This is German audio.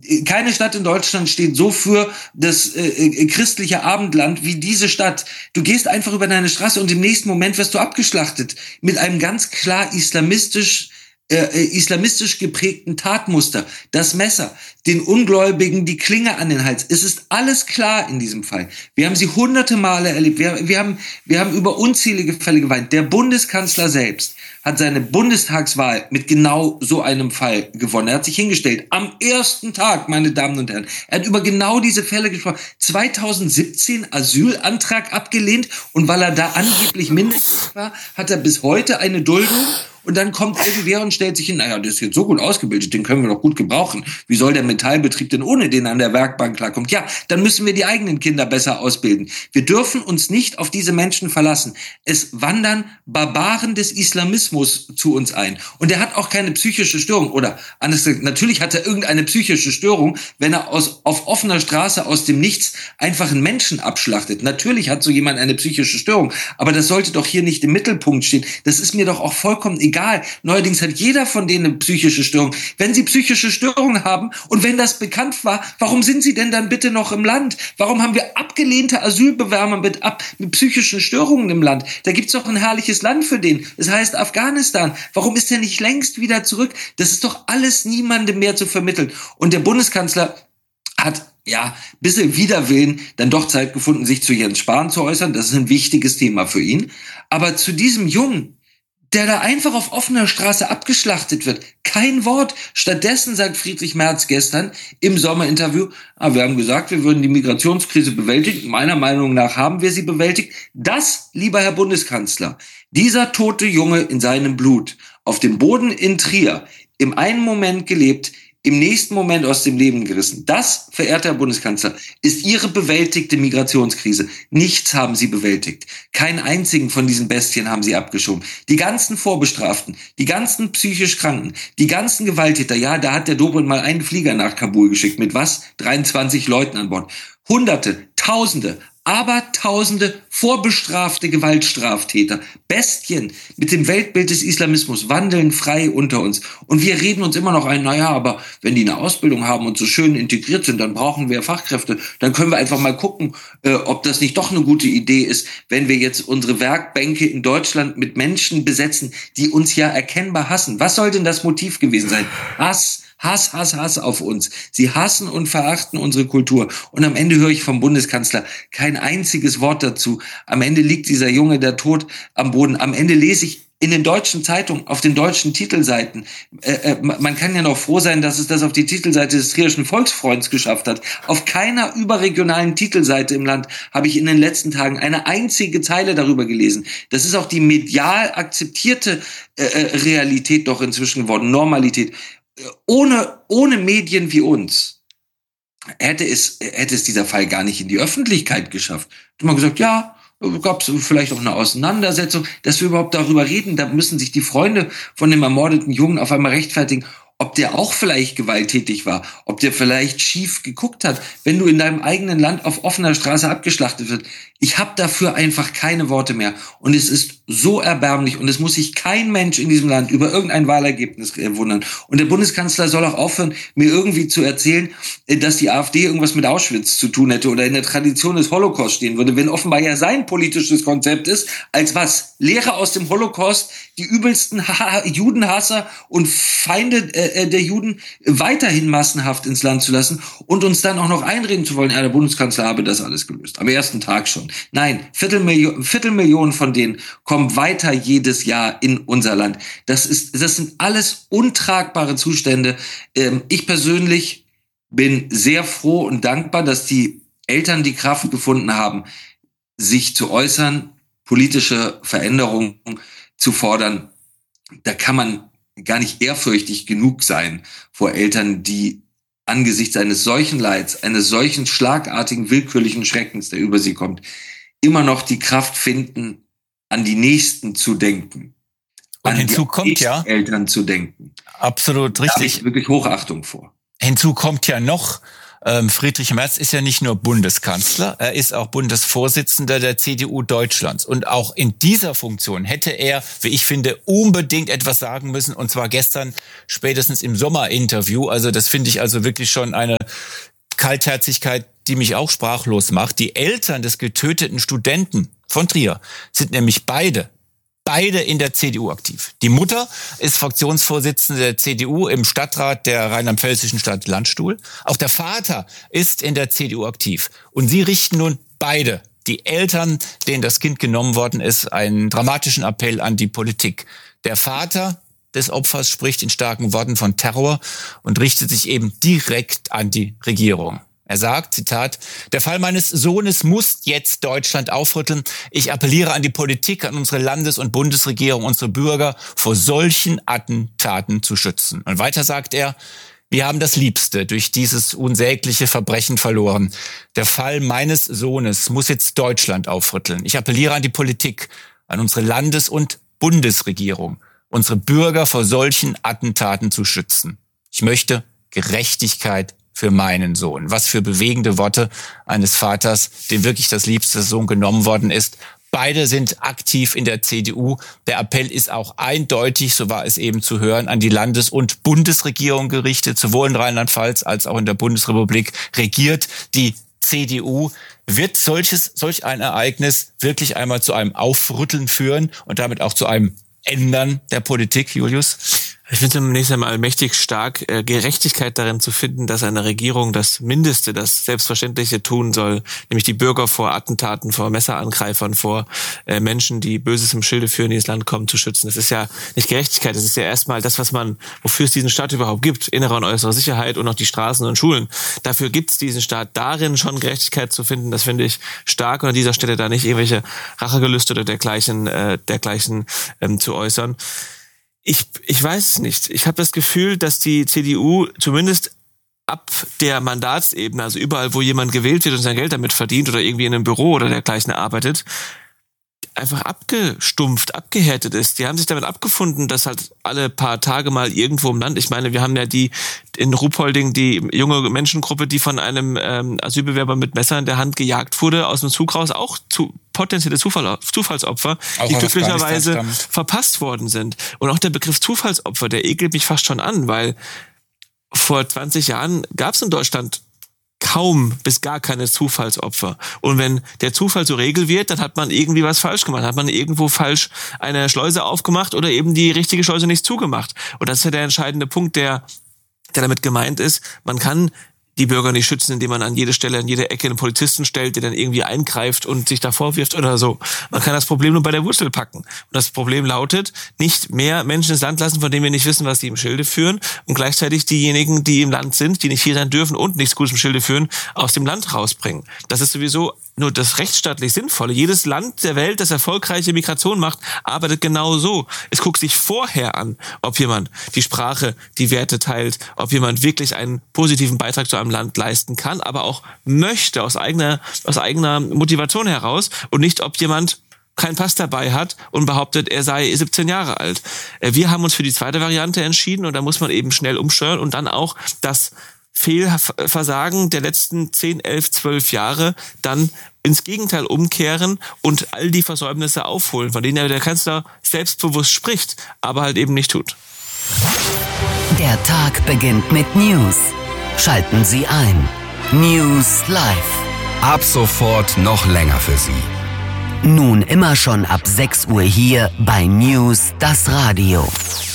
keine Stadt in Deutschland steht so für das christliche Abendland wie diese Stadt. Du gehst einfach über deine Straße und im nächsten Moment wirst du abgeschlachtet mit einem ganz klar islamistisch geprägten Tatmuster, das Messer, den Ungläubigen die Klinge an den Hals. Es ist alles klar in diesem Fall. Wir haben sie hunderte Male erlebt. Wir haben über unzählige Fälle geweint. Der Bundeskanzler selbst hat seine Bundestagswahl mit genau so einem Fall gewonnen. Er hat sich hingestellt am ersten Tag, meine Damen und Herren. Er hat über genau diese Fälle gesprochen. 2017 Asylantrag abgelehnt und weil er da angeblich minderjährig war, hat er bis heute eine Duldung. Und dann kommt irgendwer und stellt sich hin, naja, der ist jetzt so gut ausgebildet, den können wir doch gut gebrauchen. Wie soll der Metallbetrieb denn ohne den an der Werkbank klarkommt? Ja, dann müssen wir die eigenen Kinder besser ausbilden. Wir dürfen uns nicht auf diese Menschen verlassen. Es wandern Barbaren des Islamismus zu uns ein. Und er hat auch keine psychische Störung. Oder anders gesagt, natürlich hat er irgendeine psychische Störung, wenn er auf offener Straße aus dem Nichts einfach einen Menschen abschlachtet. Natürlich hat so jemand eine psychische Störung. Aber das sollte doch hier nicht im Mittelpunkt stehen. Das ist mir doch auch vollkommen egal. Neuerdings hat jeder von denen eine psychische Störung. Wenn sie psychische Störungen haben und wenn das bekannt war, warum sind sie denn dann bitte noch im Land? Warum haben wir abgelehnte Asylbewerber mit psychischen Störungen im Land? Da gibt's doch ein herrliches Land für den. Es heißt Afghanistan. Warum ist der nicht längst wieder zurück? Das ist doch alles niemandem mehr zu vermitteln. Und der Bundeskanzler hat bisschen Widerwillen dann doch Zeit gefunden, sich zu Jens Spahn zu äußern. Das ist ein wichtiges Thema für ihn. Aber zu diesem Jungen, der da einfach auf offener Straße abgeschlachtet wird. Kein Wort. Stattdessen sagt Friedrich Merz gestern im Sommerinterview, wir haben gesagt, wir würden die Migrationskrise bewältigen. Meiner Meinung nach haben wir sie bewältigt. Das, lieber Herr Bundeskanzler, dieser tote Junge in seinem Blut, auf dem Boden in Trier, im einen Moment gelebt, im nächsten Moment aus dem Leben gerissen. Das, verehrter Herr Bundeskanzler, ist Ihre bewältigte Migrationskrise. Nichts haben Sie bewältigt. Keinen einzigen von diesen Bestien haben Sie abgeschoben. Die ganzen Vorbestraften, die ganzen psychisch Kranken, die ganzen Gewalttäter, da hat der Dobrindt mal einen Flieger nach Kabul geschickt. Mit was? 23 Leuten an Bord. Hunderte, Tausende, Abertausende vorbestrafte Gewaltstraftäter, Bestien mit dem Weltbild des Islamismus wandeln frei unter uns. Und wir reden uns immer noch ein, aber wenn die eine Ausbildung haben und so schön integriert sind, dann brauchen wir Fachkräfte. Dann können wir einfach mal gucken, ob das nicht doch eine gute Idee ist, wenn wir jetzt unsere Werkbänke in Deutschland mit Menschen besetzen, die uns ja erkennbar hassen. Was soll denn das Motiv gewesen sein? Hass auf uns. Sie hassen und verachten unsere Kultur. Und am Ende höre ich vom Bundeskanzler kein einziges Wort dazu. Am Ende liegt dieser Junge da tot am Boden. Am Ende lese ich in den deutschen Zeitungen, auf den deutschen Titelseiten. Man kann ja noch froh sein, dass es das auf die Titelseite des Trierischen Volksfreunds geschafft hat. Auf keiner überregionalen Titelseite im Land habe ich in den letzten Tagen eine einzige Zeile darüber gelesen. Das ist auch die medial akzeptierte Realität doch inzwischen geworden, Normalität. Ohne Medien wie uns hätte es dieser Fall gar nicht in die Öffentlichkeit geschafft. Hätte man gesagt, gab es vielleicht auch eine Auseinandersetzung, dass wir überhaupt darüber reden. Da müssen sich die Freunde von dem ermordeten Jungen auf einmal rechtfertigen, ob der auch vielleicht gewalttätig war, ob der vielleicht schief geguckt hat, wenn du in deinem eigenen Land auf offener Straße abgeschlachtet wird. Ich habe dafür einfach keine Worte mehr. Und es ist so erbärmlich und es muss sich kein Mensch in diesem Land über irgendein Wahlergebnis wundern. Und der Bundeskanzler soll auch aufhören, mir irgendwie zu erzählen, dass die AfD irgendwas mit Auschwitz zu tun hätte oder in der Tradition des Holocaust stehen würde, wenn offenbar ja sein politisches Konzept ist, als was? Lehre aus dem Holocaust, die übelsten Judenhasser und Feinde der Juden weiterhin massenhaft ins Land zu lassen und uns dann auch noch einreden zu wollen, der Bundeskanzler habe das alles gelöst. Am ersten Tag schon. Nein, Viertelmillionen von denen kommen weiter jedes Jahr in unser Land. Das sind alles untragbare Zustände. Ich persönlich bin sehr froh und dankbar, dass die Eltern die Kraft gefunden haben, sich zu äußern, politische Veränderungen zu fordern. Da kann man gar nicht ehrfürchtig genug sein vor Eltern, die angesichts eines solchen Leids, eines solchen schlagartigen, willkürlichen Schreckens, der über sie kommt, immer noch die Kraft finden, an die Nächsten zu denken. Und hinzu kommt Eltern zu denken. Absolut richtig. Da habe ich wirklich Hochachtung vor. Hinzu kommt ja noch, Friedrich Merz ist ja nicht nur Bundeskanzler, er ist auch Bundesvorsitzender der CDU Deutschlands. Und auch in dieser Funktion hätte er, wie ich finde, unbedingt etwas sagen müssen. Und zwar gestern spätestens im Sommerinterview. Also das finde ich also wirklich schon eine Kaltherzigkeit, die mich auch sprachlos macht. Die Eltern des getöteten Studenten von Trier sind nämlich beide in der CDU aktiv. Die Mutter ist Fraktionsvorsitzende der CDU im Stadtrat der rheinland-pfälzischen Stadt Landstuhl. Auch der Vater ist in der CDU aktiv. Und sie richten nun beide, die Eltern, denen das Kind genommen worden ist, einen dramatischen Appell an die Politik. Der Vater des Opfers spricht in starken Worten von Terror und richtet sich eben direkt an die Regierung. Er sagt, Zitat, der Fall meines Sohnes muss jetzt Deutschland aufrütteln. Ich appelliere an die Politik, an unsere Landes- und Bundesregierung, unsere Bürger, vor solchen Attentaten zu schützen. Und weiter sagt er, wir haben das Liebste durch dieses unsägliche Verbrechen verloren. Der Fall meines Sohnes muss jetzt Deutschland aufrütteln. Ich appelliere an die Politik, an unsere Landes- und Bundesregierung, unsere Bürger vor solchen Attentaten zu schützen. Ich möchte Gerechtigkeit für meinen Sohn. Was für bewegende Worte eines Vaters, dem wirklich das liebste Sohn genommen worden ist. Beide sind aktiv in der CDU. Der Appell ist auch eindeutig, so war es eben zu hören, an die Landes- und Bundesregierung gerichtet, sowohl in Rheinland-Pfalz als auch in der Bundesrepublik regiert die CDU. Wird solch ein Ereignis wirklich einmal zu einem Aufrütteln führen und damit auch zu einem Ändern der Politik, Julius? Ich finde es zunächst einmal mächtig stark, Gerechtigkeit darin zu finden, dass eine Regierung das Mindeste, das Selbstverständliche tun soll, nämlich die Bürger vor Attentaten, vor Messerangreifern, vor Menschen, die Böses im Schilde führen, die ins Land kommen, zu schützen. Das ist ja nicht Gerechtigkeit, das ist ja erstmal das, wofür es diesen Staat überhaupt gibt, innere und äußere Sicherheit und auch die Straßen und Schulen. Dafür gibt es diesen Staat, darin schon Gerechtigkeit zu finden, das finde ich stark und an dieser Stelle da nicht irgendwelche Rachegelüste oder dergleichen zu äußern. Ich weiß es nicht. Ich habe das Gefühl, dass die CDU zumindest ab der Mandatsebene, also überall, wo jemand gewählt wird und sein Geld damit verdient oder irgendwie in einem Büro oder dergleichen arbeitet, einfach abgestumpft, abgehärtet ist. Die haben sich damit abgefunden, dass halt alle paar Tage mal irgendwo im Land, ich meine, wir haben ja in Ruhpolding die junge Menschengruppe, die von einem Asylbewerber mit Messer in der Hand gejagt wurde, aus dem Zug raus, auch potenzielle Zufallsopfer, auch die glücklicherweise verpasst worden sind. Und auch der Begriff Zufallsopfer, der ekelt mich fast schon an, weil vor 20 Jahren gab es in Deutschland kaum bis gar keine Zufallsopfer. Und wenn der Zufall zur Regel wird, dann hat man irgendwie was falsch gemacht. Hat man irgendwo falsch eine Schleuse aufgemacht oder eben die richtige Schleuse nicht zugemacht. Und das ist ja der entscheidende Punkt, der damit gemeint ist. Man kann die Bürger nicht schützen, indem man an jede Stelle, an jede Ecke einen Polizisten stellt, der dann irgendwie eingreift und sich da vorwirft oder so. Man kann das Problem nur bei der Wurzel packen. Und das Problem lautet, nicht mehr Menschen ins Land lassen, von denen wir nicht wissen, was sie im Schilde führen, und gleichzeitig diejenigen, die im Land sind, die nicht hier sein dürfen und nichts Gutes im Schilde führen, aus dem Land rausbringen. Das ist sowieso nur das rechtsstaatlich Sinnvolle. Jedes Land der Welt, das erfolgreiche Migration macht, arbeitet genau so. Es guckt sich vorher an, ob jemand die Sprache, die Werte teilt, ob jemand wirklich einen positiven Beitrag zu einem Land leisten kann, aber auch möchte aus eigener Motivation heraus, und nicht, ob jemand keinen Pass dabei hat und behauptet, er sei 17 Jahre alt. Wir haben uns für die zweite Variante entschieden, und da muss man eben schnell umsteuern und dann auch das Fehlversagen der letzten 10, 11, 12 Jahre dann ins Gegenteil umkehren und all die Versäumnisse aufholen, von denen ja der Kanzler selbstbewusst spricht, aber halt eben nicht tut. Der Tag beginnt mit News. Schalten Sie ein. News Live. Ab sofort noch länger für Sie. Nun immer schon ab 6 Uhr hier bei News, das Radio.